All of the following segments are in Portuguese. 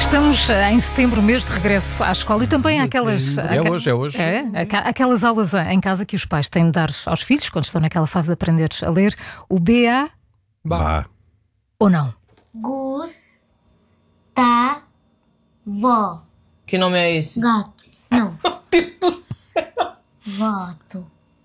Estamos em setembro, mês de regresso à escola, e também há aquelas... É hoje. Aquelas aulas em casa que os pais têm de dar aos filhos quando estão naquela fase de aprender a ler. O B.A. Bah. Ou não? Gustavo. Que nome é esse? Gato. Não. Meu Deus do céu. Voto.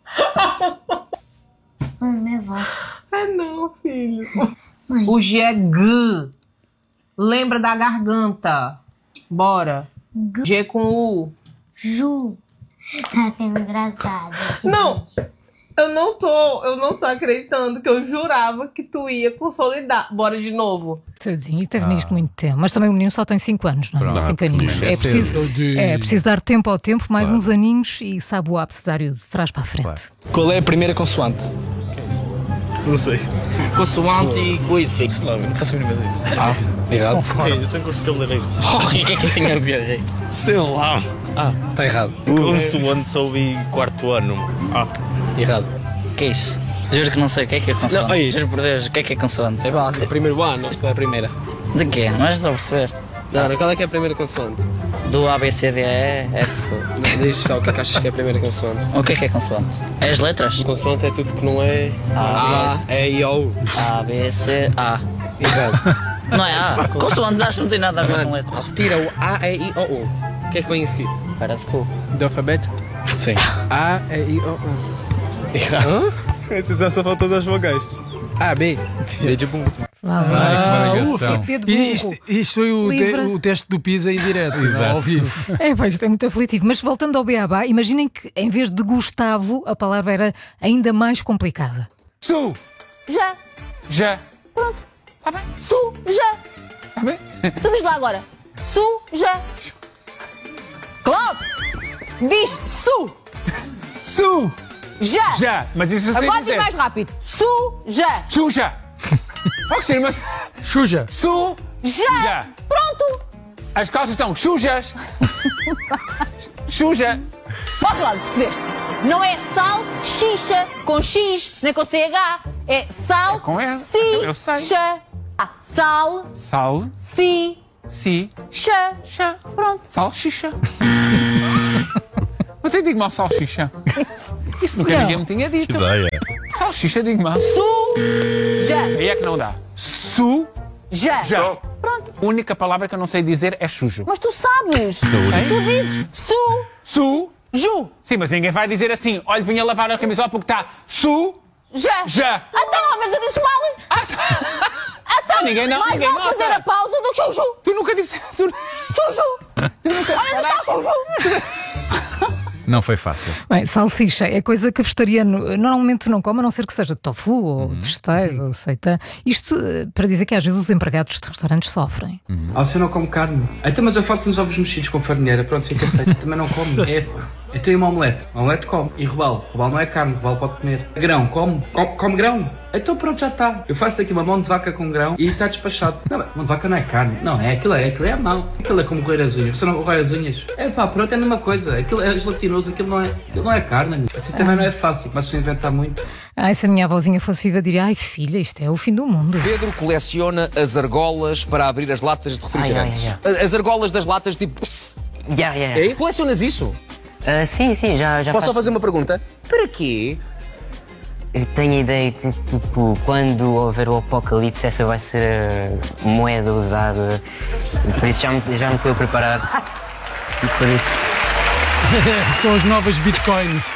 Mãe, é voto. Ah, não, filho. Mãe. O G é G. Lembra da garganta. Bora. G com U. Ju. Tá sendo engraçado. Não. Eu não tô acreditando que eu jurava que tu ia consolidar. Bora de novo. Tadinho, e teve nisto muito tempo. Mas também o menino só tem 5 anos, não é? Pronto. 5 aninhos. É É preciso dar tempo ao tempo, mais Claro. uns aninhos, e sabe o abecedário de trás para a frente. Claro. Qual é a primeira consoante? Não sei. Consoante e coisa. Não faço a mínima ideia. Errado. Eu tenho curso de cabeleireiro. O que é que tem a ver? Sei lá. Está errado. Consoante só ouvi quarto ano. Errado. O que é isso? Juro que não sei o que é consoante. Não, é Juro por Deus, o que é consoante? É básico. Primeiro ano. Qual é a primeira? De quê? Não és de perceber? Não, qual é que é a primeira consoante? Do A, B, C, D, E, F. Não, diz só o que é que achas que é a primeira consoante. O que é consoante? É as letras? Consoante é tudo que não é A, E, I, O. A, B, C, A. Errado. Não é A? Consoante acho que não tem nada a ver com Mano, letras. retira o A, E, I, O, U. O que é que vem a seguir? Para de cu. Do alfabeto? Sim. A, E, I, O, U. Errado. Esses só faltam as vogais. A, B. D de bumbo. Lá vai. Ai, que Ufa, maldição. Pedro E Burro. isto foi Livre. o teste do PISA em direto, Exato. ao vivo. Pois, isto é muito aflitivo. Mas voltando ao Beabá, imaginem que em vez de Gustavo, a palavra era ainda mais complicada. Su! Já. Já! Su, já. Tá bem? Tu diz lá agora. Su, já. Cláudio, diz su, Su! já. Já! Mas isso eu sei Agora diz dizer. mais rápido. Su, já. Xuxa! Pode ser, mas... Xuxa! Su! Já. Já! Pronto. As calças estão sujas! Xuxa! Ó, Cláudio, percebeste? Não é sal, xixa, com X, nem com CH. É sal, com E. si, Eu sei. xa. Sal, Sal, si, si, xa. chá. Pronto. Salsicha. Mas eu digo mal salsicha. Isso nunca ninguém me tinha dito. Ideia. Salsicha, digo mal. Su, já. Aí é que não dá. Su, Já. já. Pronto. A única palavra que eu não sei dizer é sujo. Mas tu sabes. Sei. Tu dizes su, Su. ju, Sim, mas ninguém vai dizer assim, olha, vinha lavar a camisola porque está su, já. já. Então, mas eu disse mal. Então, Ninguém não, mais ninguém vale fazer nota. a pausa do que chuchu. Tu nunca disse... Chuchu. Olha, onde está o chuchu? Não foi fácil. Bem, salsicha é coisa que vegetariano normalmente não come, a não ser que seja de tofu ou de vegetais ou seitan. Isto para dizer que às vezes os empregados de restaurantes sofrem. Se eu não como carne. Então, mas eu faço nos ovos mexidos com farinheira, pronto, fica feito. Também não como. Então e uma omelete? Omelete come. E robalo? Robalo não é carne, robalo pode comer. Grão, come grão. Então pronto, já está. Eu faço aqui uma mão de vaca com grão e está despachado. Não, mão de vaca não é carne. Não, aquilo é a mão. Aquilo é como roer as unhas. Você não roer as unhas? Pronto, é a mesma coisa. Aquilo é gelatinoso, aquilo não é carne. Assim também não é fácil, começo a inventar muito. Se a minha avózinha fosse viva, diria: ai filha, isto é o fim do mundo. Pedro coleciona as argolas para abrir as latas de refrigerantes. As argolas das latas tipo... É? Colecionas isso? Sim, já Posso só fazer uma pergunta? Para quê? Eu tenho a ideia que, tipo, quando houver o apocalipse, essa vai ser a moeda usada. Por isso já me estou a preparar. E por isso... São as novas bitcoins.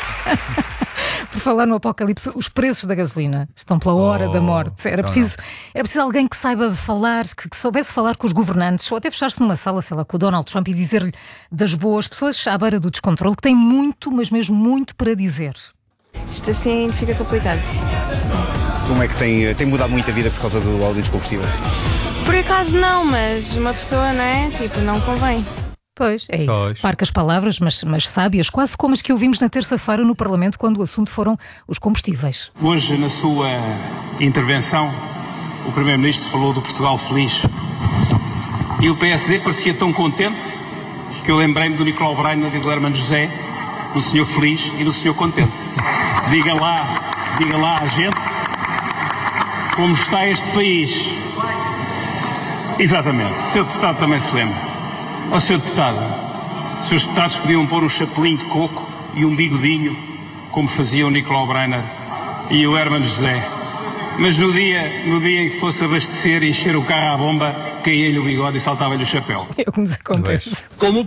Por falar no apocalipse, os preços da gasolina estão pela hora da morte. Era preciso alguém que saiba falar, que soubesse falar com os governantes, ou até fechar-se numa sala, sei lá, com o Donald Trump e dizer-lhe das boas. Pessoas à beira do descontrole que têm muito, mas mesmo muito para dizer. Isto assim fica complicado. Como é que tem mudado muito a vida por causa do aumento de combustível? Por acaso não, mas uma pessoa, não é? Tipo, não convém. Pois, é isso. Pois. Parcas palavras, mas sábias, quase como as que ouvimos na terça-feira no Parlamento, quando o assunto foram os combustíveis. Hoje, na sua intervenção, o Primeiro-Ministro falou do Portugal feliz. E o PSD parecia tão contente que eu lembrei-me do Nicolau Breiner e do Hermano José, do senhor feliz e do senhor contente. Diga lá à gente como está este país. Exatamente, o Sr. Deputado também se lembra. Ó Sr. Deputado, os deputados podiam pôr um chapelinho de coco e um bigodinho, como fazia o Nicolau Breiner e o Hermano José. Mas no dia em que fosse abastecer e encher o carro à bomba, caía-lhe o bigode e saltava-lhe o chapéu. É o que nos acontece. Como